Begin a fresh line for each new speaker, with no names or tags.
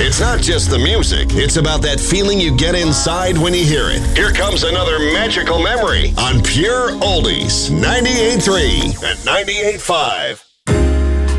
It's not just the music, it's about that feeling you get inside when you hear it. Here comes another magical memory on Pure Oldies 98.3 and 98.5.